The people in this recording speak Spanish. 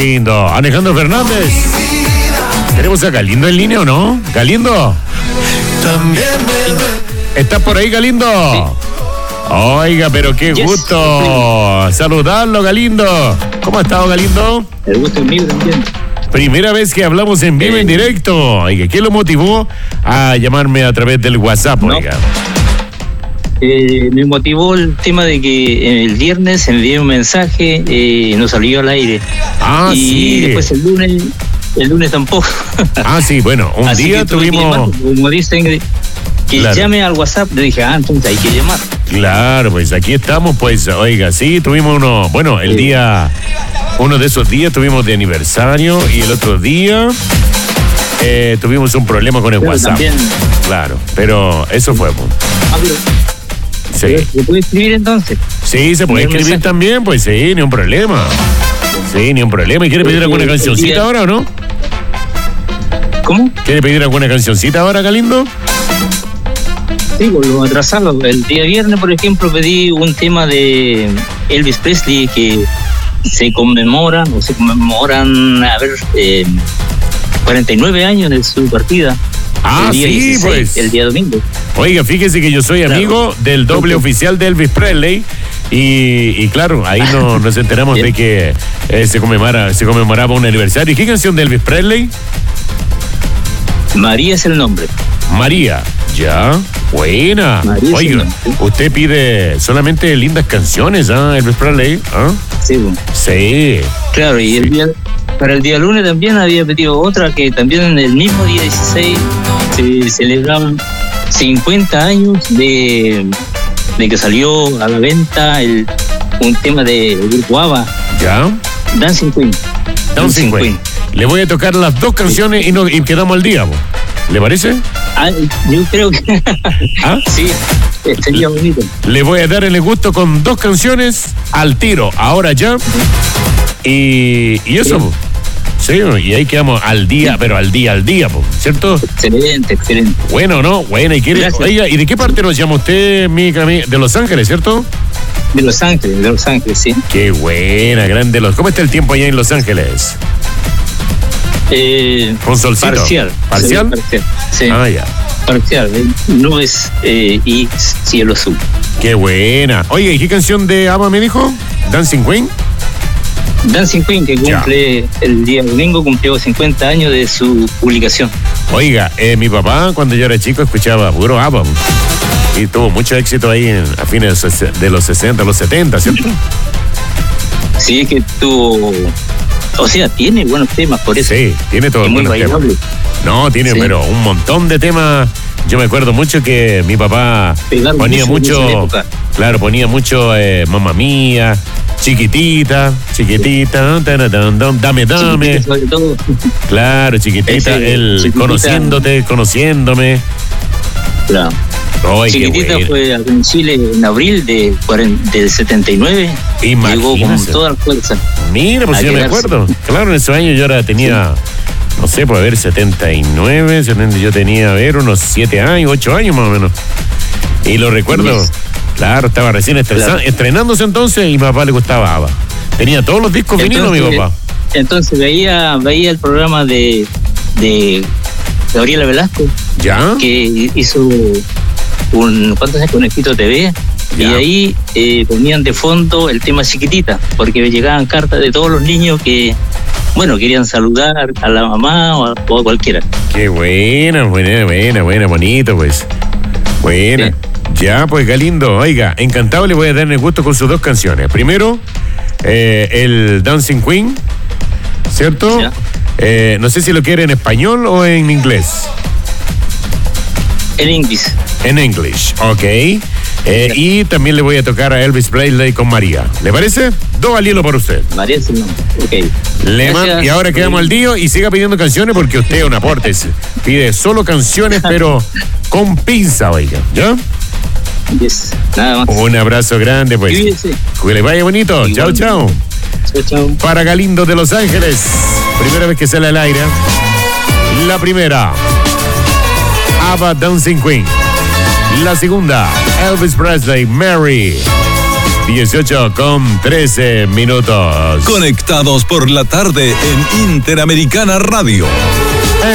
lindo. Alejandro Fernández. ¿Tenemos a Galindo en línea o no? ¿Galindo? ¿Estás por ahí, Galindo? Sí. Oiga, pero qué gusto saludarlo, Galindo. ¿Cómo ha estado, Galindo? El gusto es mío también. Primera vez que hablamos en vivo, en directo. Oiga, ¿qué lo motivó a llamarme a través del WhatsApp, oiga? Me motivó el tema de que el viernes envié un mensaje, no salió al aire. Ah, y sí. Después el lunes tampoco. Ah, sí, bueno, un así día tuvimos... Como dicen, que llame al WhatsApp, le dije, entonces hay que llamar. Claro, pues aquí estamos, pues, oiga, sí, tuvimos uno de esos días tuvimos de aniversario y el otro día tuvimos un problema con el WhatsApp. También. Claro, pero eso fue. Sí. ¿Se puede escribir entonces? Sí, se puede escribir también, pues sí, ni un problema. Sí, ni un problema. ¿Y quiere pedir alguna cancioncita ahora o no? ¿Cómo? ¿Quiere pedir alguna cancioncita ahora, Galindo? Sí, por lo atrasado. El día viernes, por ejemplo, pedí un tema de Elvis Presley que se conmemoran, 49 años de su partida. Ah, sí, 16, pues. El día domingo. Oiga, fíjese que yo soy amigo del doble oficial de Elvis Presley y claro, ahí nos enteramos de que se conmemoraba un aniversario. ¿Y qué canción de Elvis Presley? María es el nombre. María, ya, buena. María. Oiga, usted pide solamente lindas canciones, Elvis Presley, Sí, bueno. Sí. Claro, y para el día lunes también había pedido otra que también en el mismo día 16 se celebraban 50 años de que salió a la venta un tema de Grupo ABBA. ¿Ya? Dancing Queen. Dancing Queen. Le voy a tocar las dos canciones y quedamos al día, ¿le parece? Yo creo que sí, sería bonito. Le voy a dar el gusto con dos canciones al tiro, ahora ya. Y eso, sí, y ahí quedamos al día, pero al día, ¿cierto? Excelente. Bueno, ¿no? Bueno, oiga, ¿y de qué parte nos llama usted, de Los Ángeles, cierto? De Los Ángeles, sí. Qué buena, grande. ¿Cómo está el tiempo allá en Los Ángeles? Con solcito. ¿Parcial? Sí. Ya. Parcial, nubes y cielo azul. Qué buena. Oye, ¿y qué canción de ABBA me dijo? ¿Dancing Queen? Dancing Queen, que cumple el día domingo, cumplió 50 años de su publicación. Oiga, mi papá cuando yo era chico escuchaba puro ABBA y tuvo mucho éxito ahí a fines de los 60, los 70, ¿cierto? Sí, es que tuvo... O sea, tiene buenos temas, por eso. Sí, tiene todos los buenos temas. No, tiene, pero un montón de temas. Yo me acuerdo mucho que mi papá ponía mucho, Mamma Mía, Chiquitita, Dame. Sobre todo. Claro, Chiquitita, Conociéndome. Claro. Ay, Chiquitita fue en Chile en abril del 79. Imagínese. Llegó con toda la fuerza. Mira, pues yo me acuerdo. Claro, en ese año yo tenía, no sé, 79, 70, yo tenía, unos 7 años, 8 años más o menos. Y lo recuerdo, claro, estaba recién estrenándose entonces y a mi papá le gustaba ABBA. Tenía todos los discos vinilos mi papá. Entonces veía el programa de Gabriela Velasco. ¿Ya? Que hizo ¿cuántos años? Conejito TV. Ya. Y ahí ponían de fondo el tema Chiquitita, porque llegaban cartas de todos los niños que, querían saludar a la mamá o a cualquiera. Qué buena, bonito, pues. Buena. Sí. Ya, pues, Galindo, oiga, encantado, le voy a dar el gusto con sus dos canciones. Primero, el Dancing Queen, ¿cierto? Ya. No sé si lo quiere en español o en inglés. En inglés. En English, ok. Y también le voy a tocar a Elvis Presley con María. ¿Le parece? 2 al hilo para usted. María es el nombre. Ok. Y ahora quedamos al día y siga pidiendo canciones porque usted es un aporte. Pide solo canciones, pero con pinza, oiga. ¿Ya? Yes. Nada más. Un abrazo grande, pues. Cuídese. Que le vaya bonito. Chao, chao. Chao. Para Galindo de Los Ángeles. Primera vez que sale al aire. La primera, ABBA Dancing Queen. La segunda, Elvis Presley, Mary. 18:13. Conectados por la tarde en Interamericana Radio.